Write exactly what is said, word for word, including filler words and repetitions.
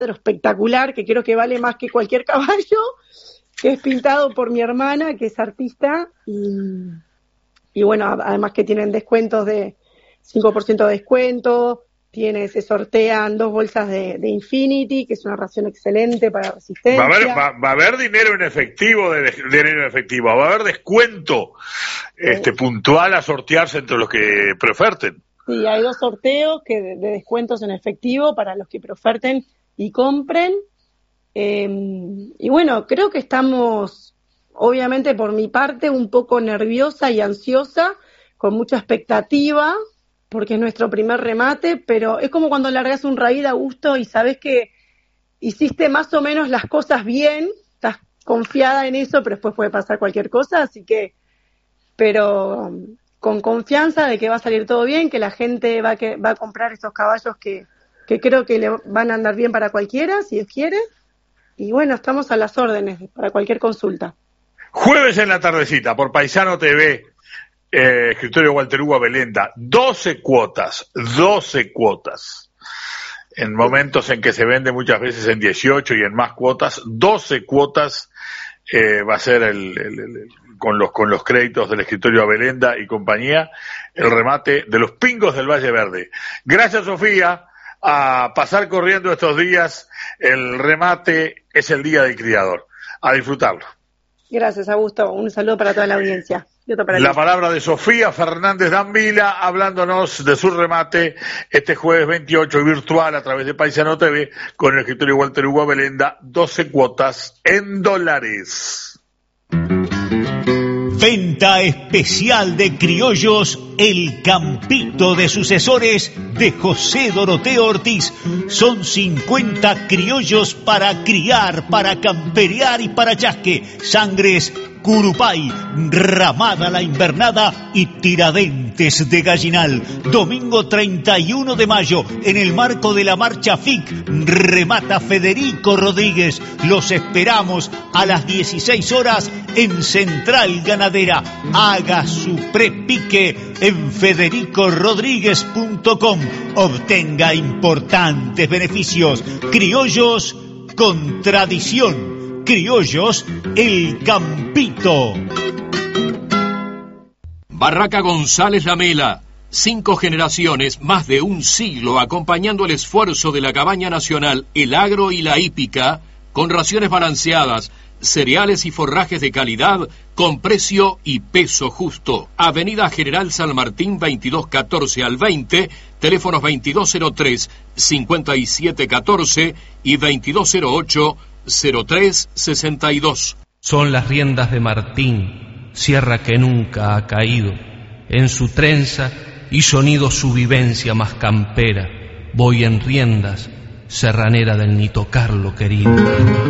espectacular, que creo que vale más que cualquier caballo, que es pintado por mi hermana, que es artista, y, y bueno, además que tienen descuentos de cinco por ciento de descuento, tiene, se sortean dos bolsas de, de Infinity, que es una ración excelente para resistencia. Va a haber, va, va a haber dinero en efectivo, de, de dinero en efectivo, va a haber descuento este sí. puntual a sortearse entre los que preoferten. Sí, hay dos sorteos que de, de descuentos en efectivo para los que preoferten y compren. Eh, y bueno, creo que estamos, obviamente por mi parte, un poco nerviosa y ansiosa, con mucha expectativa, porque es nuestro primer remate, pero es como cuando largas un raíz a gusto y sabes que hiciste más o menos las cosas bien, estás confiada en eso, pero después puede pasar cualquier cosa, así que, pero con confianza de que va a salir todo bien, que la gente va a, que, va a comprar estos caballos que, que creo que le van a andar bien para cualquiera, si Dios quiere, y bueno, estamos a las órdenes para cualquier consulta. Jueves en la tardecita, por Paisano T V, Eh, escritorio Walter Hugo Abelenda, doce cuotas, doce cuotas, en momentos en que se vende muchas veces en dieciocho y en más cuotas, doce cuotas eh, va a ser el, el, el, con los con los créditos del escritorio Abelenda y compañía, el remate de los Pingos del Valle Verde. Gracias, Sofía, a pasar corriendo estos días, el remate es el día del criador, a disfrutarlo. Gracias, Augusto, un saludo para toda la audiencia. La palabra de Sofía Fernández Dambila, hablándonos de su remate este jueves veintiocho virtual a través de Paisano T V con el escritorio Walter Hugo Abelenda, doce cuotas en dólares. Venta especial de criollos, el campito de sucesores de José Doroteo Ortiz. Son cincuenta criollos para criar, para camperear y para chasque. Sangres Curupay, Ramada la Invernada y Tiradentes de Gallinal. Domingo treinta y uno de mayo, en el marco de la marcha F I C, remata Federico Rodríguez. Los esperamos a las dieciséis horas en Central Ganadera. Haga su prepique en federico rodríguez punto com. Obtenga importantes beneficios. Criollos con tradición. Criollos, el campito. Barraca González Lamela. Cinco generaciones, más de un siglo, acompañando el esfuerzo de la cabaña nacional, el agro y la hípica, con raciones balanceadas, cereales y forrajes de calidad, con precio y peso justo. Avenida General San Martín, veintidós catorce al veinte, teléfonos veintidós cero tres, cincuenta y siete catorce y veintidós cero ocho, cero tres sesenta y dos. Son las riendas de Martín, sierra que nunca ha caído. En su trenza y sonido su vivencia más campera. Voy en riendas, serranera del Nito Carlo querido.